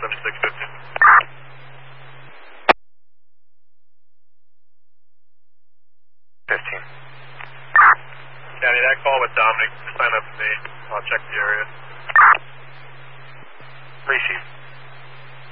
7650. County, that call with Dominic. Sign up for me. I'll check the area. Appreciate it.